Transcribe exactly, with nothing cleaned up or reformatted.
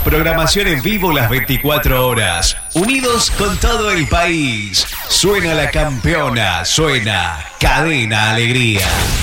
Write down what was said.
Programación en vivo las veinticuatro horas. Unidos con todo el país. Suena la campeona, suena Cadena Alegría.